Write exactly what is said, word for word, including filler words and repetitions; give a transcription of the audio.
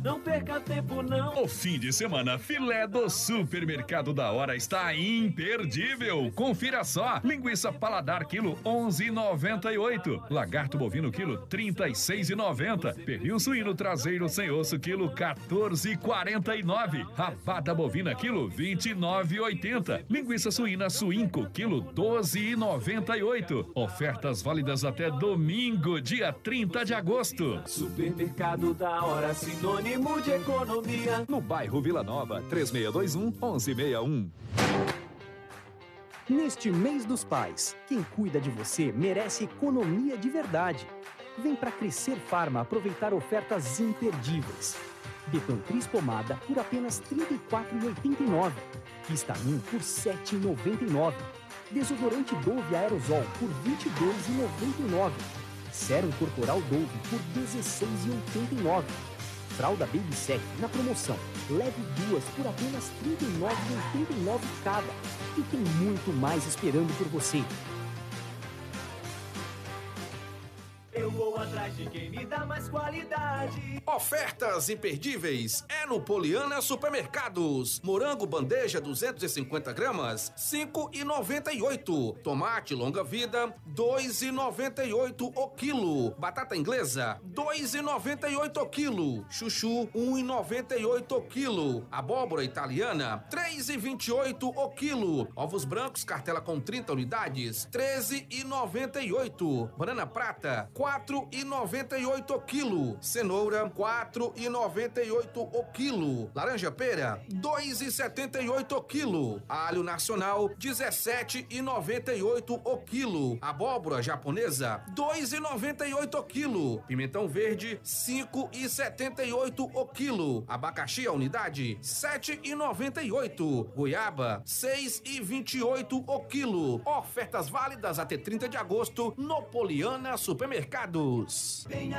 Não perca tempo não. O fim de semana filé do Supermercado da Hora está imperdível. Confira só. Linguiça paladar quilo onze e noventa e oito. Lagarto bovino quilo trinta e seis e noventa. Pernil suíno traseiro sem osso quilo quatorze e quarenta e nove. Rabada bovina quilo vinte e nove e oitenta. Linguiça suína suínco quilo doze e noventa e oito. Ofertas válidas até domingo, dia trinta de agosto. Supermercado da Hora, sinônimo de economia. No bairro Vila Nova, três seis dois um, um um seis um. Neste mês dos pais, quem cuida de você merece economia de verdade. Vem para Crescer Farma aproveitar ofertas imperdíveis. Betantris pomada por apenas trinta e quatro reais e oitenta e nove centavos. Histamin por sete reais e noventa e nove centavos. Desodorante Dove Aerosol por vinte e dois reais e noventa e nove centavos. Sérum corporal Dove por dezesseis reais e oitenta e nove centavos. Fralda Baby Sec na promoção. Leve duas por apenas trinta e nove reais e oitenta e nove centavos cada. E tem muito mais esperando por você. Eu vou atrás de quem me dá mais qualidade. Ofertas imperdíveis é no Poliana Supermercados. Morango bandeja duzentos e cinquenta gramas, cinco reais e noventa e oito centavos. Tomate longa vida, dois reais e noventa e oito centavos o quilo. Batata inglesa, dois reais e noventa e oito centavos o quilo. Chuchu, um real e noventa e oito centavos o quilo. Abóbora italiana, três reais e vinte e oito centavos o quilo. Ovos brancos, cartela com trinta unidades, treze reais e noventa e oito centavos. Banana prata, quatro reais e noventa e oito centavos o quilo. Cenoura, quatro reais e noventa e oito centavos o quilo. Laranja pera, dois reais e setenta e oito centavos o quilo. Alho nacional, dezessete reais e noventa e oito centavos o quilo. Abóbora japonesa, dois reais e noventa e oito centavos o quilo. Pimentão verde, cinco reais e setenta e oito centavos o quilo. Abacaxi a unidade, sete reais e noventa e oito centavos. Goiaba, seis reais e vinte e oito centavos o quilo. Ofertas válidas até trinta de agosto no Poliana Supermercados. Venha